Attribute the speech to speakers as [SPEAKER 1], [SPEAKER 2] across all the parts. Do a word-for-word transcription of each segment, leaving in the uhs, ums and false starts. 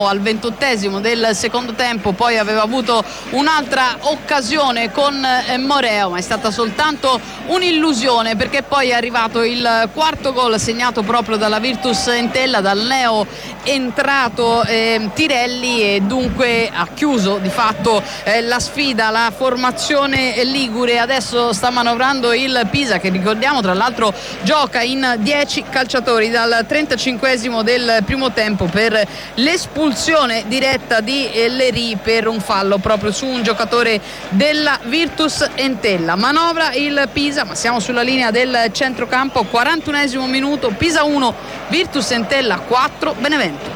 [SPEAKER 1] al ventottesimo del secondo tempo, poi aveva avuto un'altra occasione con eh, Moreo, ma è stata soltanto un'illusione, perché poi è arrivato il quarto gol segnato proprio dalla Virtus Entella, dal neo entrato eh, Tirelli, e dunque ha chiuso di fatto eh, la sfida la formazione ligure. Adesso sta manovrando il Pisa, che ricordiamo tra l'altro gioca in dieci calciatori dal trentacinquesimo del primo tempo per l'espulsione diretta di Leri per un fallo proprio su un giocatore della Virtus Entella. Manovra il Pisa, ma siamo sulla linea del centrocampo. quarantunesimo minuto, Pisa uno, Virtus Entella quattro, Benevento.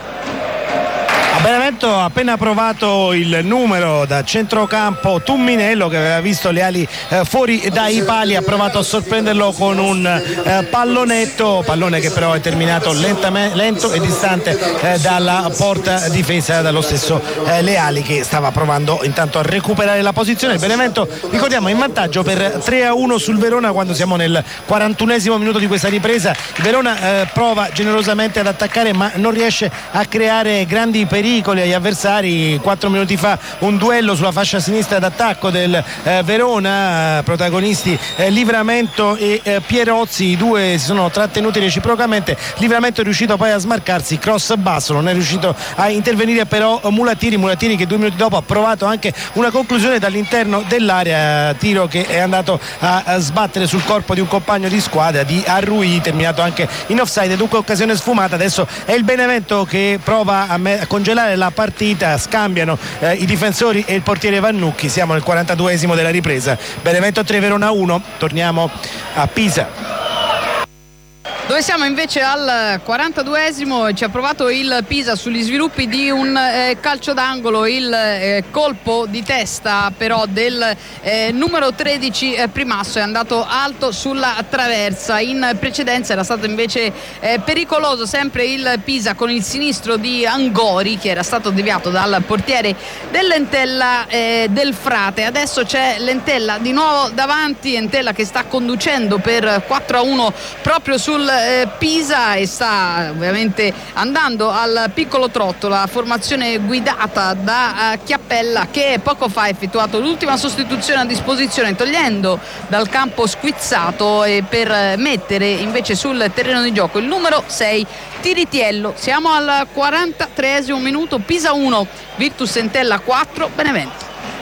[SPEAKER 2] Benevento ha appena provato il numero da centrocampo Tumminello, che aveva visto le ali eh, fuori dai pali, ha provato a sorprenderlo con un eh, pallonetto, pallone che però è terminato lentamente, lento e distante eh, dalla porta difesa dallo stesso eh, Leali, che stava provando intanto a recuperare la posizione. Il Benevento, ricordiamo, è in vantaggio per tre a uno sul Verona quando siamo nel quarantunesimo minuto di questa ripresa. Il Verona eh, prova generosamente ad attaccare, ma non riesce a creare grandi pericoli agli avversari. Quattro minuti fa un duello sulla fascia sinistra d'attacco del eh, Verona, protagonisti eh, Livramento e eh, Pierozzi, i due si sono trattenuti reciprocamente. Livramento è riuscito poi a smarcarsi, cross basso, non è riuscito a intervenire però Mulatini, Mulatini che due minuti dopo ha provato anche una conclusione dall'interno dell'area, tiro che è andato a, a sbattere sul corpo di un compagno di squadra, di Arrui, terminato anche in offside, dunque occasione sfumata. Adesso è il Benevento che prova a, me- a congelare la partita, scambiano eh, i difensori e il portiere Vannucchi. Siamo nel quarantaduesimo della ripresa, Benevento tre, Verona uno. Torniamo a Pisa,
[SPEAKER 1] dove siamo invece al quarantaduesimo. Ci ha provato il Pisa sugli sviluppi di un eh, calcio d'angolo, il eh, colpo di testa però del eh, numero tredici eh, Primasso è andato alto sulla traversa. In precedenza era stato invece eh, pericoloso sempre il Pisa con il sinistro di Angori, che era stato deviato dal portiere dell'Entella eh, del Frate. Adesso c'è l'Entella di nuovo davanti, Entella che sta conducendo per quattro a uno proprio sul Pisa, e sta ovviamente andando al piccolo trotto la formazione guidata da uh, Chiappella, che poco fa ha effettuato l'ultima sostituzione a disposizione, togliendo dal campo Squizzato e per mettere invece sul terreno di gioco il numero sei Tiritiello. Siamo al quarantatreesimo minuto, Pisa uno, Virtus Entella quattro, Benevento.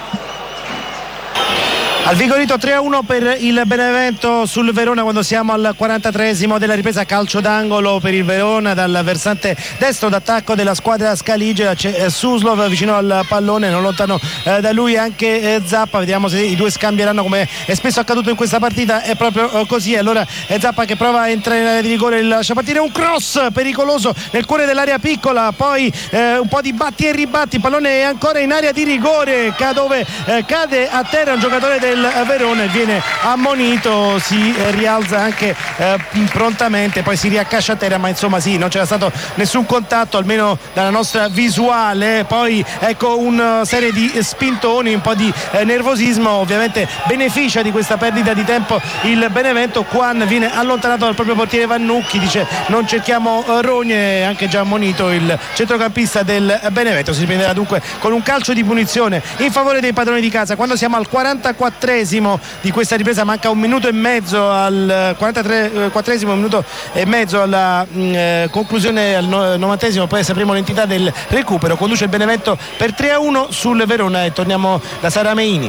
[SPEAKER 2] Al vigorito tre a uno per il Benevento sul Verona quando siamo al quarantatreesimo della ripresa. Calcio d'angolo per il Verona dal versante destro d'attacco della squadra scaligera. C'è Suslov vicino al pallone, non lontano eh, da lui anche eh, Zappa. Vediamo se i due scambieranno, come è spesso accaduto in questa partita. È proprio eh, così. Allora è Zappa che prova a entrare in area di rigore, lascia partire un cross pericoloso nel cuore dell'area piccola, poi eh, un po' di batti e ribatti, il pallone è ancora in area di rigore, dove eh, cade a terra un giocatore del Verona e viene ammonito, si eh, rialza anche eh, prontamente, poi si riaccascia a terra, ma insomma sì, non c'era stato nessun contatto almeno dalla nostra visuale. Poi ecco una serie di spintoni, un po' di eh, nervosismo, ovviamente beneficia di questa perdita di tempo il Benevento. Quan viene allontanato dal proprio portiere Vannucchi, dice non cerchiamo eh, rogne, anche già ammonito il centrocampista del Benevento. Si riprenderà dunque con un calcio di punizione in favore dei padroni di casa quando siamo al quarantaquattresimo di questa ripresa. Manca un minuto e mezzo al quarantaquattresimo minuto e mezzo alla mh, eh, conclusione, al novantesimo poi sapremo l'entità del recupero. Conduce il Benevento per tre a uno sul Verona e torniamo da Sara Meini.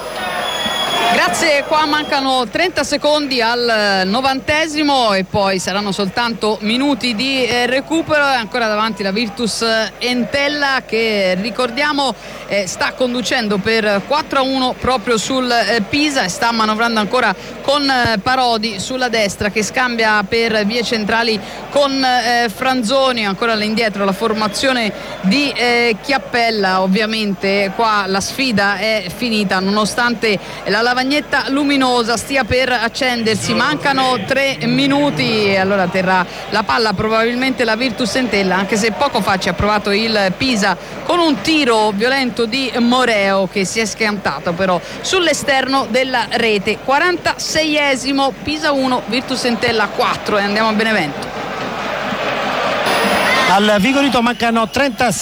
[SPEAKER 1] Grazie, qua mancano trenta secondi al novantesimo e poi saranno soltanto minuti di eh, recupero. È ancora davanti la Virtus Entella che, ricordiamo, eh, sta conducendo per quattro a uno proprio sul eh, Pisa e sta manovrando ancora con eh, Parodi sulla destra, che scambia per vie centrali con eh, Franzoni. Ancora all'indietro la formazione di eh, Chiappella. Ovviamente qua la sfida è finita, nonostante la lavagnetta luminosa stia per accendersi. Mancano tre minuti e allora terrà la palla probabilmente la Virtus Entella, anche se poco fa ci ha provato il Pisa con un tiro violento di Moreo che si è schiantato però sull'esterno della rete. quarantaseiesimo, Pisa uno, Virtus Entella quattro, e andiamo a Benevento.
[SPEAKER 2] Al vigorito mancano trentasei